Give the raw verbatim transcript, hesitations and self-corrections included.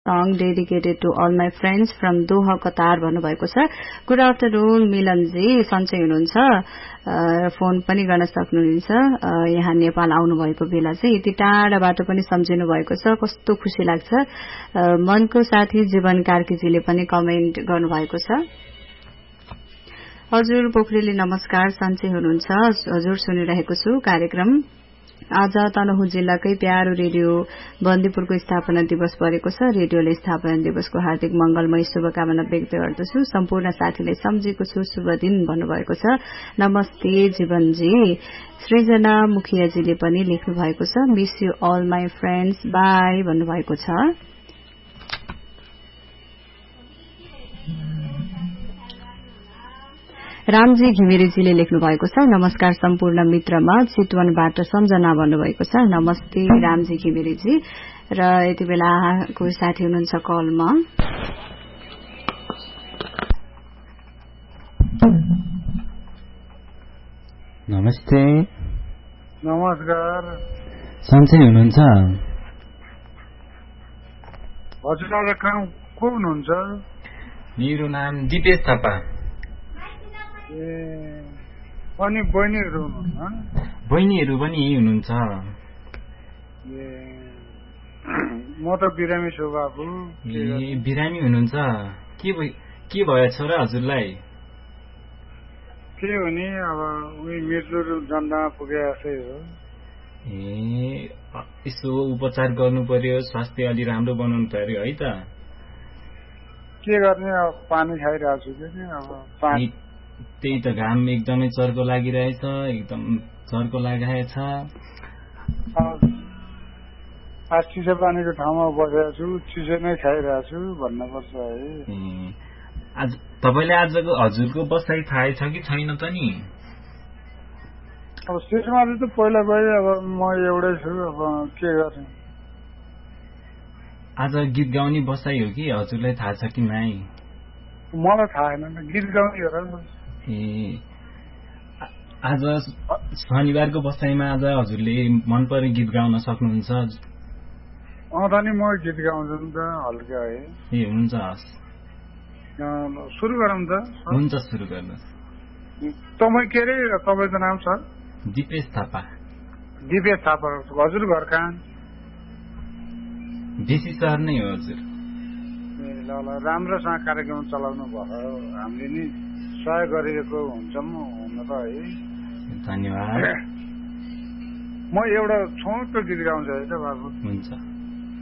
song dedicated to all my friends from Doha, Qatar भन्नुभएको छ। Good afternoon Milan ji, सन्चै हुनुहुन्छ? फोन पनि गर्न सक्नुहुन्छ। यहाँ नेपाल आउनुभएको बेला चाहिँ यति टाढाबाट पनि सम्झिनु भएको छ, कस्तो खुसी लाग्छ। मनको साथी जीवन कार्कीजीले पनि कमेन्ट गर्नुभएको छ। हजुर पोखरेली नमस्कार, सन्चै हुनुहुन्छ? हजुर सुनिरहेको छु कार्यक्रम। आज तनहुँ जिल्लाकै प्यारो रेडियो बन्दीपुरको स्थापना दिवस परेको छ। रेडियोले स्थापना दिवसको हार्दिक मंगलमय शुभकामना व्यक्त गर्दछु। सम्पूर्ण साथीलाई सम्झेको छु, शुभ दिन भन्नुभएको छ। नमस्ते जीवनजी। सृजना मुखियाजीले पनि लेख्नु भएको छ, miss you all my friends, by भन्नुभएको छ। रामजी घिमिरेजीले लेख्नु भएको छ, नमस्कार सम्पूर्ण मित्रमा, चितवनबाट सम्झना भन्नुभएको छ। नमस्ते रामजी घिमिरेजी। र यति बेला कोही साथी हुनुहुन्छ कलमा। नमस्ते। नमस्कार। सन्चै हुनुहुन्छ? हजुर आज कहाँ को हुनुहुन्छ? मेरो नाम दिपेश थापा। ए अनि बहिनीहरू हुनुहुन्न? बहिनीहरू पनि यही हुनुहुन्छ। ए म त बिरामी छु बाबु। ए बिरामी हुनुहुन्छ? के के भएछ र हजुरलाई? के हो नि अब उही मृत्यु जन्दामा पुगेकै हो। ए यसो उपचार गर्नु पर्यो, स्वास्थ्य अलि राम्रो बनाउनु पर्यो है त। के गर्ने अब पानी खाइरहेको छु कि अब पानी त्यही त, घाम एकदमै चर्को लागिरहेछ, एकदम चर्को लागिरहेछ। आज चिसो पानीको ठाउँमा बसेको छु, चिसो नै खाइरहेको छु भन्नुपर्छ है। आज तपाईँले आजको हजुरको बसाइ थाहै छ कि छैन त नि? अब त्यसमा त पहिला पहिला अब म एउटै छु, अब के गर्ने। आज गीत गाउने बसाइ हो कि हजुरलाई थाहा छ कि नै? मलाई थाहा छैन, गीत गाउने हो र। ए आज शनिबारको बसाइमा आज हजुरले मन पर्ने गीत गाउन सक्नुहुन्छ? अँ त नि म गीत गाउँछु नि त, हल्का है। ए हुन्छ, हस् सुरु गरौँ त। हुन्छ सुरु गर्नुहोस्। तपाईँ के अरे तपाईँको नाम छ? दिपेश थापा। दिपेश थापा। हजुर घर कहाँ? बेसी सहर नै हो हजुर। ए ल ल, राम्रोसँग कार्यक्रम चलाउनु भयो, हामीले नि सहयोग गरिएको हुन्छौँ हुन त है। धन्यवाद। म एउटा छोटो गीत गाउँछु है त बाबु। हुन्छ।